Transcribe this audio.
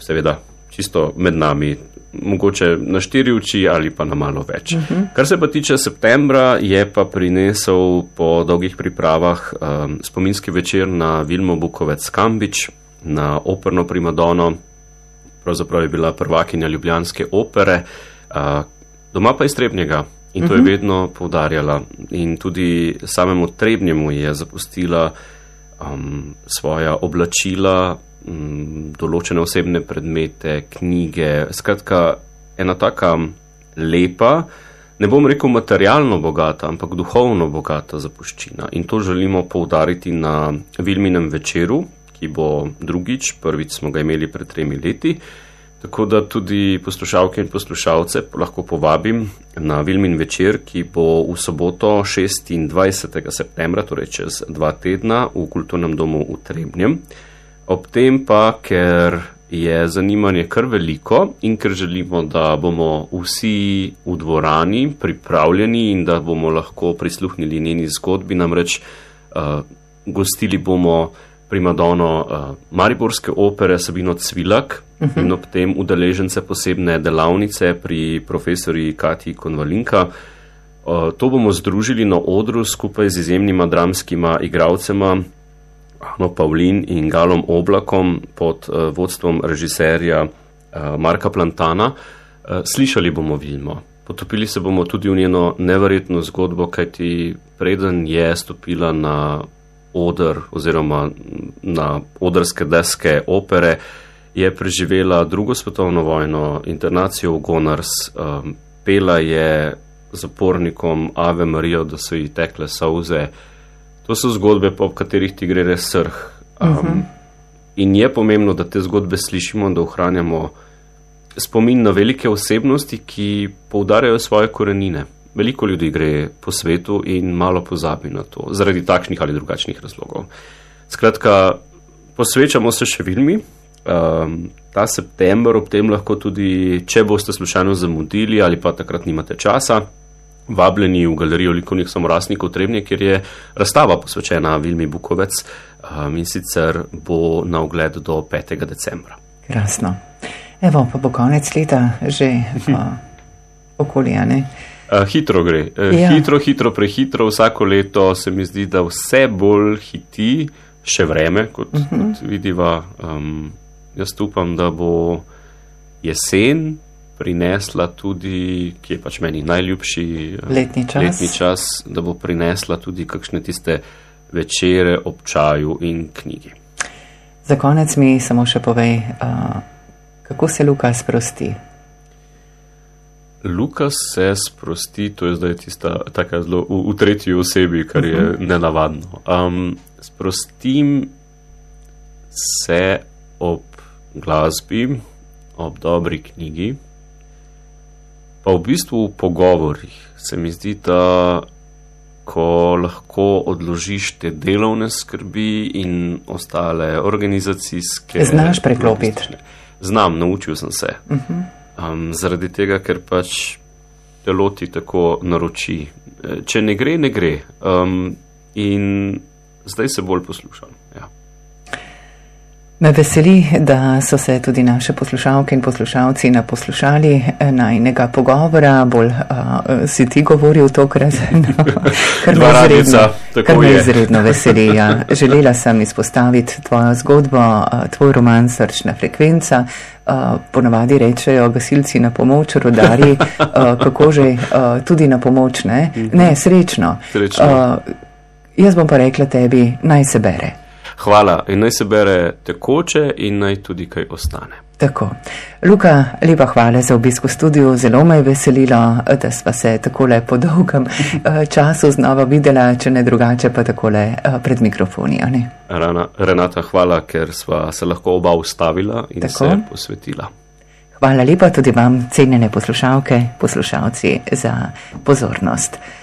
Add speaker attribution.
Speaker 1: seveda čisto med nami, mogoče na 4 oči ali pa na malo več. Kar se pa tiče septembra, je pa prinesel po dolgih pripravah spominski večer na Vilmo Bukovec-Kambič, na operno primadono, pravzaprav je bila prvakinja ljubljanske opere, doma pa iz Trebnjega in to je vedno poudarjala in tudi samemu Trebnjemu je zapustila svoja oblačila, določene osebne predmete, knjige, skratka ena taka lepa, ne bom rekel materialno bogata, ampak duhovno bogata zapuščina. In to želimo poudariti na Vilminem večeru, ki bo drugič, prvič smo ga imeli pred 3 leti, tako da tudi poslušalke in poslušalce lahko povabim na Vilmin večer, ki bo v soboto 26. septembra, torej čez 2 tedna v Kulturnem domu v Trebnjem. Ob tem pa, ker je zanimanje kar veliko in ker želimo, da bomo vsi v dvorani pripravljeni in da bomo lahko prisluhnili njeni zgodbi, namreč gostili bomo primadono mariborske opere Sabino Cvilak in ob tem udeležence posebne delavnice pri profesori Katji Konvalinka. To bomo združili na odru skupaj z izjemnima dramskima igralcema Ano Pavlin in Galom Oblakom pod vodstvom režiserja Marka Plantana. Slišali bomo Vilmo. Potopili se bomo tudi v njeno neverjetno zgodbo, kajti preden je stopila na oder oziroma na odrske deske opere, je preživela 2. svetovno vojno, internacijo v Gonars, pela je zapornikom Ave Marijo, da so ji tekle solze. To so zgodbe, po katerih ti gre res srh. In je pomembno, da te zgodbe slišimo, da ohranjamo spomin na velike osebnosti, ki poudarjajo svoje korenine. Veliko ljudi gre po svetu in malo pozabi na to, zaradi takšnih ali drugačnih razlogov. Skratka, posvečamo se še Vilmi. Ta september, ob tem lahko tudi, če boste slučajno zamudili ali pa takrat nimate časa, vabljeni v galerijo likovnih samorastnikov Trebnje, kjer je razstava posvečena Vilmi Bukovec in sicer bo na ogled do 5. decembra.
Speaker 2: Krasno. Evo, pa bo konec leta že okoli, a ne?
Speaker 1: Hitro gre. Hitro, prehitro. Vsako leto se mi zdi, da vse bolj hiti še vreme, kot vidiva. Jaz upam, da bo jesen prinesla tudi, ki je pač meni najljubši letni čas, da bo prinesla tudi kakšne tiste večere ob čaju in knjigi.
Speaker 2: Za konec mi samo še povej, kako se Luka sprosti?
Speaker 1: Luka se sprosti, to je zdaj tista taka zelo v tretji osebi, kar je nenavadno. Sprostim se ob glasbi, ob dobri knjigi, pa v bistvu v pogovorih. Se mi zdi, da ko lahko odložiš te delovne skrbi in ostale organizacijske...
Speaker 2: Znaš preklopiti?
Speaker 1: Znam, naučil sem se. Zaradi tega, ker pač telo ti tako naroči. Če ne gre, ne gre. In zdaj se bolj poslušam. Ja.
Speaker 2: Me veseli, da so se tudi naše poslušalke in poslušalci naposlušali najnega pogovora, bolj si ti govoril tokrat, kar me izredno veseli. Ja. Želela sem izpostaviti tvojo zgodbo, tvoj roman Srčna frekvenca. Ponavadi rečejo gasilci na pomoč, rudarji, kako že, tudi na pomoč, ne? Ne, srečno. Jaz bom pa rekla tebi, naj se bere.
Speaker 1: Hvala in naj se bere tekoče in naj tudi kaj ostane.
Speaker 2: Tako. Luka, lepa hvala za obisk v studiu, zelo me je veselilo, da sva se takole po dolgem času znova videla, če ne drugače pa takole pred mikrofoni, a ne?
Speaker 1: Renata, hvala, ker sva se lahko oba ustavila in tako se posvetila.
Speaker 2: Hvala lepa tudi vam, cenjene poslušalke, poslušalci, za pozornost.